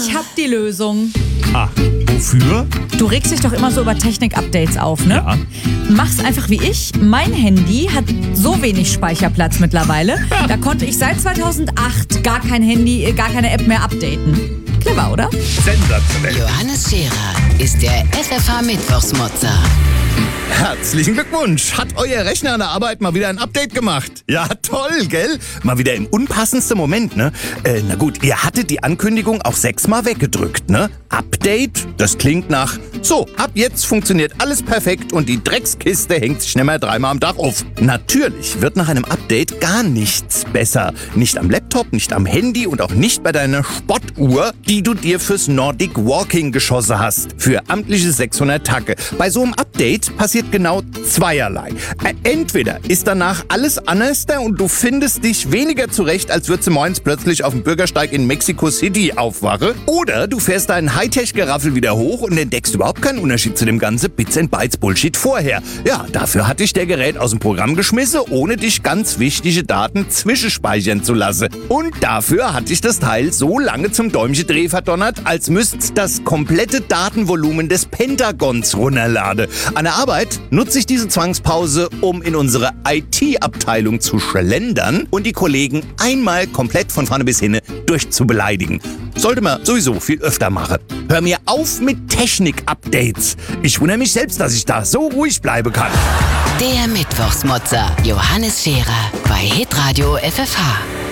Ich hab die Lösung. Ah, wofür? Du regst dich doch immer so über Technik-Updates auf, ne? Ja. Mach's einfach wie ich. Mein Handy hat so wenig Speicherplatz mittlerweile. Da konnte ich seit 2008 gar kein Handy, gar keine App mehr updaten. Clever, oder? Sensationell. Johannes Scherer ist der FFH Mittwochsmotzer. Herzlichen Glückwunsch! Hat euer Rechner an der Arbeit mal wieder ein Update gemacht? Ja, toll, gell? Mal wieder im unpassendsten Moment, ne? Na gut, ihr hattet die Ankündigung auch 6-mal weggedrückt, ne? Update? Das klingt nach, so, ab jetzt funktioniert alles perfekt und die Dreckskiste hängt sich nicht mehr 3-mal am Tag auf. Natürlich wird nach einem Update gar nichts besser. Nicht am Laptop, nicht am Handy und auch nicht bei deiner Spottuhr, die du dir fürs Nordic Walking geschossen hast. Für amtliche 600 Tage. Bei so einem Update passiert genau zweierlei. Entweder ist danach alles anders und du findest dich weniger zurecht, als würdest du morgens plötzlich auf dem Bürgersteig in Mexico City aufwache. Oder du fährst deinen Hightech-Geraffel wieder hoch und entdeckst überhaupt keinen Unterschied zu dem ganzen Bits and Bytes Bullshit vorher. Ja, dafür hat dich der Gerät aus dem Programm geschmissen, ohne dich ganz wichtige Daten zwischenspeichern zu lassen. Und dafür hat dich das Teil so lange zum Däumchendreh verdonnert, als müsst's das komplette Datenvolumen des Pentagons runterladen. An der Arbeit nutze ich diese Zwangspause, um in unsere IT-Abteilung zu schlendern und die Kollegen einmal komplett von vorne bis hin durchzubeleidigen. Sollte man sowieso viel öfter machen. Hör mir auf mit Technik-Updates. Ich wundere mich selbst, dass ich da so ruhig bleiben kann. Der Mittwochsmotzer Johannes Scherer bei Hitradio FFH.